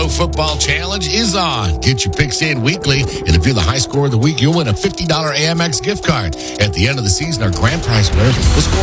Pro Football Challenge is on. Get your picks in weekly, and if you're the high scorer of the week, you'll win a $50 Amex gift card. At the end of the season, our grand prize winner will score